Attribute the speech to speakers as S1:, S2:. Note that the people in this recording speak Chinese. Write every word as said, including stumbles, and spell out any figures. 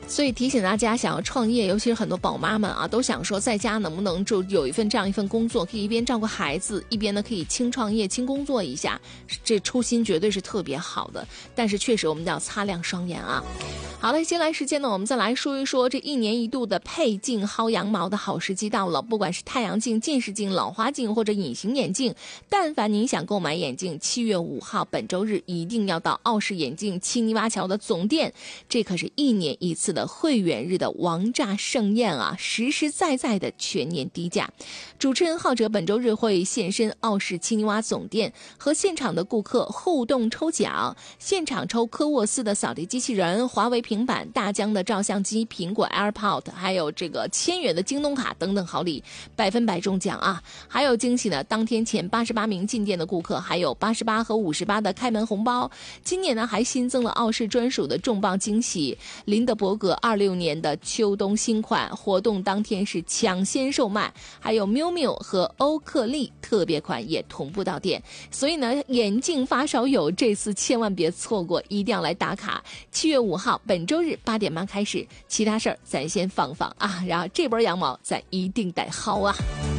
S1: 所以提醒大家，想要创业，尤其是很多宝妈们啊，都想说在家能不能就有一份这样一份工作，可以一边照顾孩子，一边呢可以轻创业、轻工作一下，这初心绝对是特别好的。但是确实我们要擦亮双眼啊。好了，接下来时间呢，我们再来说一说这一年一度的配镜薅羊毛的好时机到了。不管是太阳镜、近视镜、老花镜或者隐形眼镜，但凡您想购买眼镜，七月五号本周日一定要到奥氏眼镜青泥洼桥的总店，这可是一年一次的会员日的王炸盛宴啊，实实在在的全年低价。主持人浩哲本周日会现身奥氏青泥洼总店，和现场的顾客互动抽奖，现场抽科沃斯的扫地机器人、华为平板、大疆的照相机、苹果 AirPod， 还有这个千元的京东卡等等好礼，百分百中奖啊！还有惊喜呢，当天前八十八名进店的顾客还有八十八和五十八的开门红包。今年呢还新增了奥氏专属的重磅惊喜，林德伯格二六年的秋冬新款活动当天是抢先售卖，还有喵喵和欧克利特别款也同步到店。所以呢，眼镜发烧友这次千万别错过，一定要来打卡。七月五号本周日八点半开始，其他事儿咱先放放啊，然后这波羊毛咱一定得薅啊。